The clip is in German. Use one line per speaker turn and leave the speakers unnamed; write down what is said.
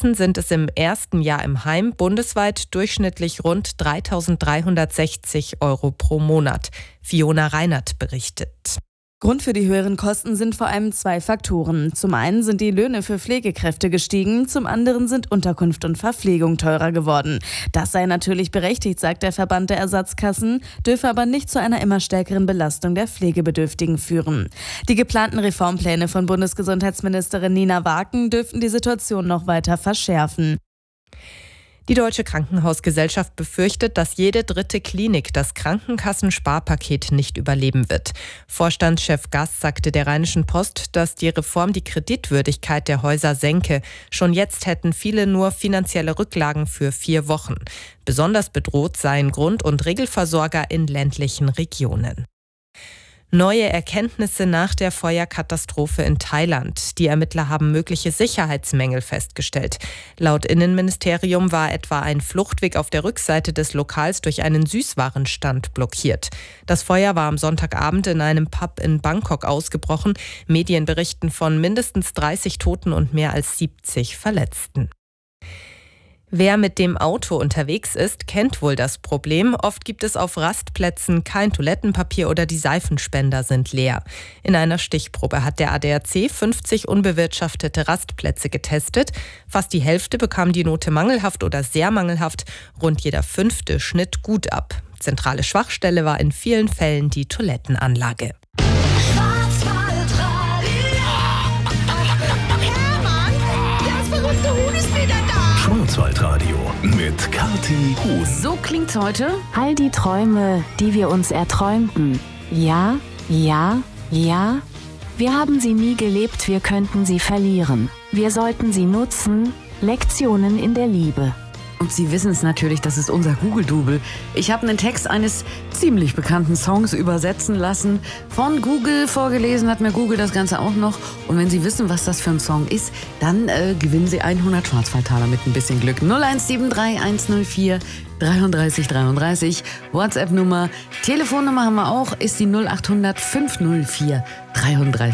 Hessen sind es im ersten Jahr im Heim bundesweit durchschnittlich rund 3.360 € pro Monat. Fiona Reinert berichtet.
Grund für die höheren Kosten sind vor allem zwei Faktoren. Zum einen sind die Löhne für Pflegekräfte gestiegen, zum anderen sind Unterkunft und Verpflegung teurer geworden. Das sei natürlich berechtigt, sagt der Verband der Ersatzkassen, dürfe aber nicht zu einer immer stärkeren Belastung der Pflegebedürftigen führen. Die geplanten Reformpläne von Bundesgesundheitsministerin Nina Waken dürften die Situation noch weiter verschärfen.
Die Deutsche Krankenhausgesellschaft befürchtet, dass jede dritte Klinik das Krankenkassensparpaket nicht überleben wird. Vorstandschef Gass sagte der Rheinischen Post, dass die Reform die Kreditwürdigkeit der Häuser senke. Schon jetzt hätten viele nur finanzielle Rücklagen für 4 Wochen. Besonders bedroht seien Grund- und Regelversorger in ländlichen Regionen. Neue Erkenntnisse nach der Feuerkatastrophe in Thailand. Die Ermittler haben mögliche Sicherheitsmängel festgestellt. Laut Innenministerium war etwa ein Fluchtweg auf der Rückseite des Lokals durch einen Süßwarenstand blockiert. Das Feuer war am Sonntagabend in einem Pub in Bangkok ausgebrochen. Medien berichten von mindestens 30 Toten und mehr als 70 Verletzten. Wer mit dem Auto unterwegs ist, kennt wohl das Problem. Oft gibt es auf Rastplätzen kein Toilettenpapier oder die Seifenspender sind leer. In einer Stichprobe hat der ADAC 50 unbewirtschaftete Rastplätze getestet. Fast die Hälfte bekam die Note mangelhaft oder sehr mangelhaft. Rund jeder 5. schnitt gut ab. Zentrale Schwachstelle war in vielen Fällen die Toilettenanlage.
Schwarzwaldradio mit Kathi Huhn.
So klingt heute
all die Träume, die wir uns erträumten. Ja, ja, ja. Wir haben sie nie gelebt, wir könnten sie verlieren. Wir sollten sie nutzen. Lektionen in der Liebe.
Und Sie wissen es natürlich, das ist unser Google-Double. Ich habe einen Text eines ziemlich bekannten Songs übersetzen lassen. Von Google vorgelesen hat mir Google das Ganze auch noch. Und wenn Sie wissen, was das für ein Song ist, dann gewinnen Sie 100 Schwarzwaldtaler mit ein bisschen Glück. 0173 104 33 33. WhatsApp-Nummer, Telefonnummer haben wir auch, ist die 0800 504 33.